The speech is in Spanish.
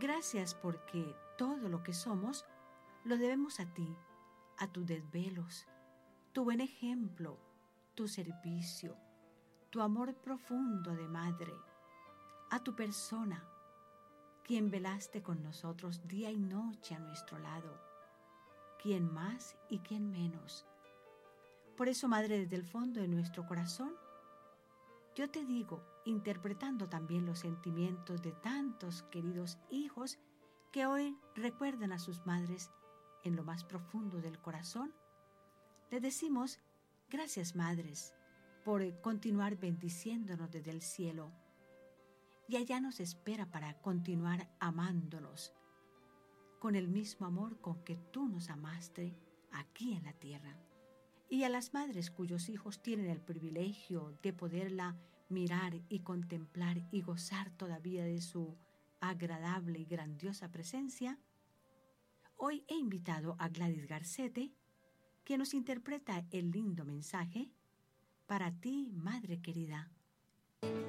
Gracias porque todo lo que somos lo debemos a ti, a tus desvelos, tu buen ejemplo, tu servicio, tu amor profundo de madre, a tu persona, quien velaste con nosotros día y noche a nuestro lado, quien más y quien menos. Por eso, Madre, desde el fondo de nuestro corazón, yo te digo, interpretando también los sentimientos de tantos queridos hijos que hoy recuerdan a sus madres en lo más profundo del corazón, les decimos, gracias, madres, por continuar bendiciéndonos desde el cielo. Y allá nos espera para continuar amándonos con el mismo amor con que tú nos amaste aquí en la tierra. Y a las madres cuyos hijos tienen el privilegio de poderla mirar y contemplar y gozar todavía de su agradable y grandiosa presencia, hoy he invitado a Gladys Garcete, quien nos interpreta el lindo mensaje para ti, madre querida.